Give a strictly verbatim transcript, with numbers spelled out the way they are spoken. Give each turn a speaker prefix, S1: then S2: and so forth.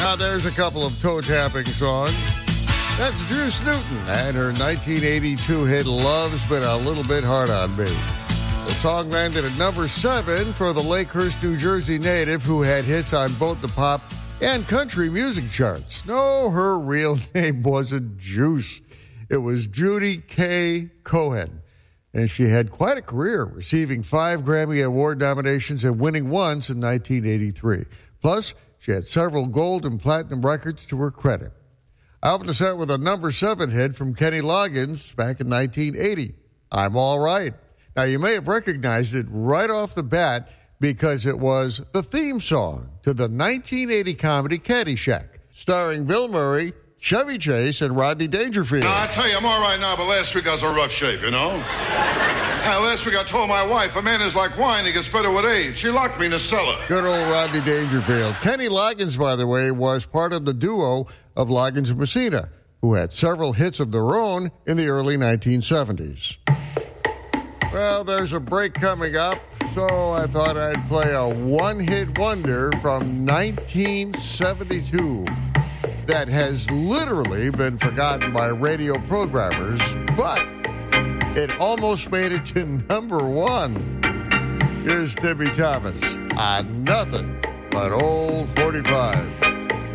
S1: Now, there's a couple of toe-tapping songs. That's Drew Snooten and her nineteen eighty-two hit Love's Been a Little Bit Hard on Me. The song landed at number seven for the Lakehurst, New Jersey native who had hits on both the pop and country music charts. No, her real name wasn't Juice. It was Judy K. Cohen. And she had quite a career, receiving five Grammy Award nominations and winning once in nineteen eighty-three. Plus, she had several gold and platinum records to her credit. I opened the set with a number seven hit from Kenny Loggins back in nineteen eighty, I'm All Right. Now, you may have recognized it right off the bat because it was the theme song to the nineteen eighty comedy Caddyshack, starring Bill Murray, Chevy Chase, and Rodney Dangerfield.
S2: Now, I tell you, I'm all right now, but last week I was a rough shape, you know? Now, last week I told my wife, a man is like wine, he gets better with age. She locked me in the cellar.
S1: Good old Rodney Dangerfield. Kenny Loggins, by the way, was part of the duo of Loggins and Messina, who had several hits of their own in the early nineteen seventies. Well, there's a break coming up, so I thought I'd play a one-hit wonder from nineteen seventy-two that has literally been forgotten by radio programmers, but it almost made it to number one. Here's Timmy Thomas on Nothing But Old forty-five.